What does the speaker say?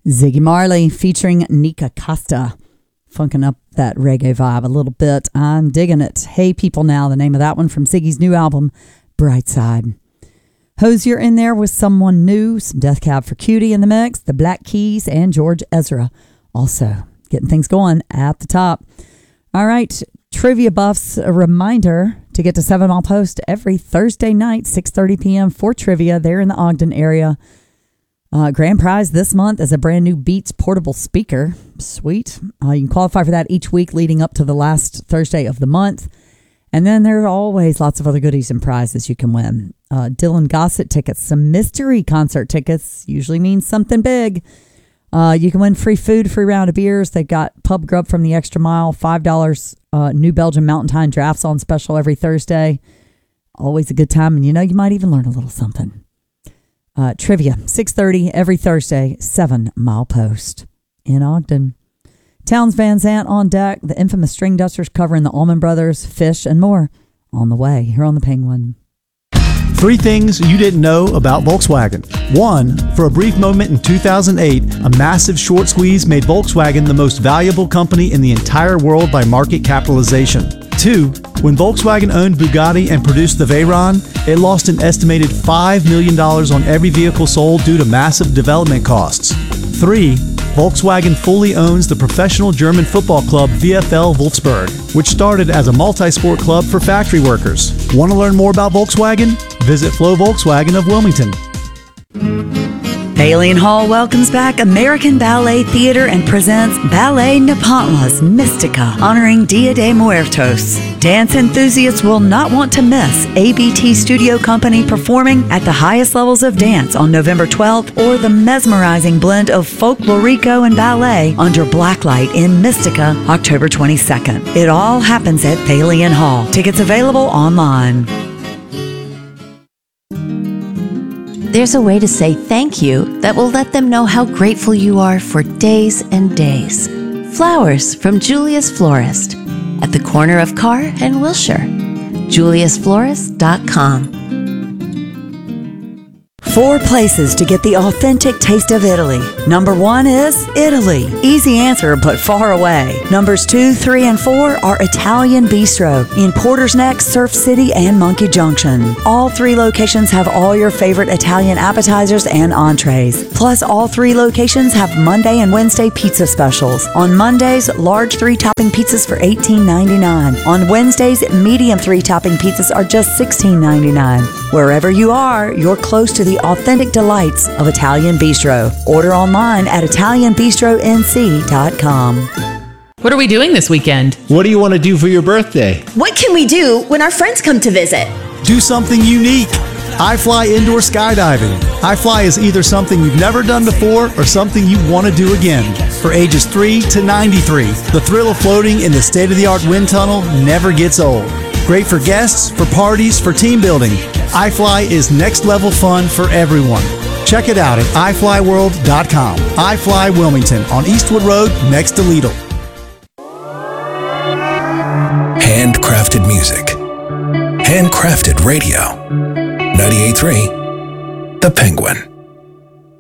Ziggy Marley featuring Nika Costa. Funking up that reggae vibe a little bit. I'm digging it. Hey People Now, the name of that one from Ziggy's new album, Brightside. Hosier in there with Someone New, some Death Cab for Cutie in the mix, the Black Keys, and George Ezra also getting things going at the top. All right, trivia buffs, a reminder to get to 7 Mile Post every Thursday night, 6:30 p.m. for trivia there in the Ogden area. Grand prize this month is a brand new Beats portable speaker. Sweet. You can qualify for that each week leading up to the last Thursday of the month. And then there are always lots of other goodies and prizes you can win. Dylan Gossett tickets, some mystery concert tickets, usually means something big. You can win free food, free round of beers. They've got pub grub from the Extra Mile, $5 New Belgium Mountain Time drafts on special every Thursday. Always a good time, and you might even learn a little something. Trivia, 6:30 every Thursday, 7 Mile Post in Ogden. Towns Van Zant on deck, the infamous String Dusters covering the Allman Brothers, Fish, and more on the way here on the Penguin. 3 things you didn't know about Volkswagen. 1, for a brief moment in 2008, a massive short squeeze made Volkswagen the most valuable company in the entire world by market capitalization. 2, when Volkswagen owned Bugatti and produced the Veyron, it lost an estimated $5 million on every vehicle sold due to massive development costs. 3, Volkswagen fully owns the professional German football club VfL Wolfsburg, which started as a multi-sport club for factory workers. Want to learn more about Volkswagen? Visit Flo Volkswagen of Wilmington. Thalian Hall welcomes back American Ballet Theater and presents Ballet Nepantla's Mystica, honoring Dia de Muertos. Dance enthusiasts will not want to miss ABT Studio Company performing at the highest levels of dance on November 12th, or the mesmerizing blend of folklorico and ballet under blacklight in Mystica, October 22nd. It all happens at Thalian Hall. Tickets available online. There's a way to say thank you that will let them know how grateful you are for days and days. Flowers from Julia's Florist at the corner of Carr and Wilshire. JuliusFlorist.com. 4 places to get the authentic taste of Italy. Number 1 is Italy. Easy answer, but far away. Numbers 2, 3, and 4 are Italian Bistro in Porter's Neck, Surf City, and Monkey Junction. All 3 locations have all your favorite Italian appetizers and entrees. Plus, all 3 locations have Monday and Wednesday pizza specials. On Mondays, large 3-topping pizzas for $18.99. On Wednesdays, medium 3-topping pizzas are just $16.99. Wherever you are, you're close to the authentic delights of Italian Bistro. Order online at ItalianBistroNC.com. What are we doing this weekend? What do you want to do for your birthday? What can we do when our friends come to visit? Do something unique. iFly Indoor Skydiving. iFly is either something you've never done before or something you want to do again. For ages 3 to 93, the thrill of floating in the state-of-the-art wind tunnel never gets old. Great for guests, for parties, for team building. iFly is next-level fun for everyone. Check it out at iFlyWorld.com. iFly Wilmington on Eastwood Road next to Lidl. Handcrafted music. Handcrafted radio. 98.3 The Penguin.